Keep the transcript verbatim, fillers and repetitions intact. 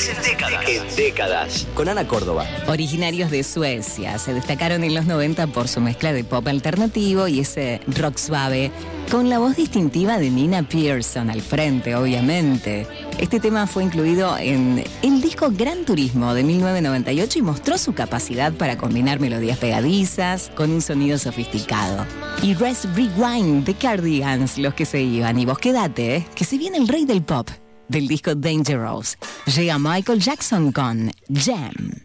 Décadas en décadas. En décadas. Con Ana Córdoba. Originarios de Suecia, se destacaron en los noventa por su mezcla de pop alternativo y ese rock suave, con la voz distintiva de Nina Pearson al frente, obviamente. Este tema fue incluido en el disco Gran Turismo de mil novecientos noventa y ocho y mostró su capacidad para combinar melodías pegadizas con un sonido sofisticado. Y Rest Rewind de Cardigans, los que se iban. Y vos quédate, ¿eh? Que si viene el rey del pop, del disco Dangerous, llega Michael Jackson con Jam.